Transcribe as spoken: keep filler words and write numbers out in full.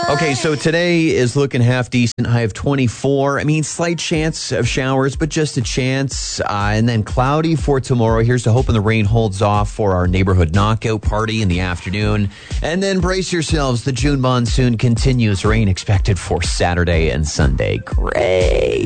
Okay, so today is looking half decent. High of twenty-four. I mean, slight chance of showers, but just a chance. Uh, and then cloudy for tomorrow. Here's to hoping the rain holds off for our neighborhood knockout party in the afternoon. And then brace yourselves. The June monsoon continues. Rain expected for Saturday and Sunday. Great.